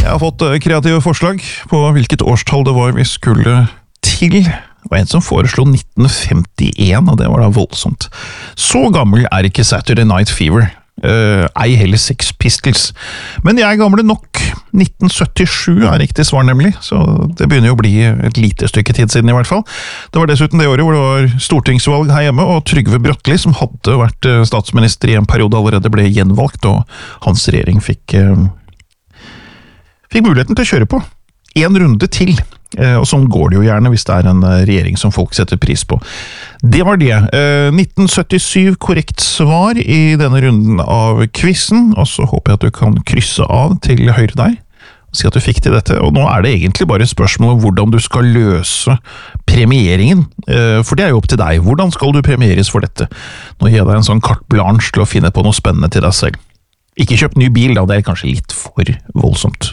Jeg har fått kreative forslag på hvilket årstall det var vi skulle til. Det var en som foreslo 1951, og det var da voldsomt. Så gammel er ikke Saturday Night Fever. Ei heller Sex Pistols. Men jeg er gamle nok. 1977 er riktig svar nemlig, så det begynner jo å bli et lite stykke tid siden i hvert fall. Det var dessuten det året hvor det var stortingsvalg her hjemme, og Trygve Bratteli, som hadde vært statsminister i en periode, allerede ble gjenvalgt, og hans regjering fikk muligheten til å kjøre på. En runde til. Og sånn går det jo gjerne hvis det er en regjering som folk setter pris på. Det var det. 1977 korrekt svar i denne runden av quizen, og så håper jeg at du kan krysse av til høyre der, og si at du fikk til dette. Og nå er det egentlig bare spørsmål om hvordan du skal løse premieringen, for det er jo opp til deg. Hvordan skal du premieres for dette? Nå gir jeg deg en sånn carte blanche til å finne på noe spennende til deg selv. Ikke kjøp ny bil da, det er kanskje litt for voldsomt.